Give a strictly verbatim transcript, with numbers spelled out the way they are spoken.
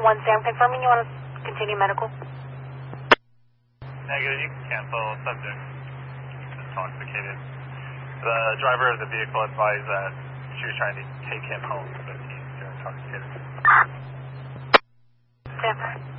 one Sam, confirming you want to continue medical? Negative, you can cancel. Subject intoxicated. The driver of the vehicle advised that she was trying to take him home, but he's intoxicated. Sam.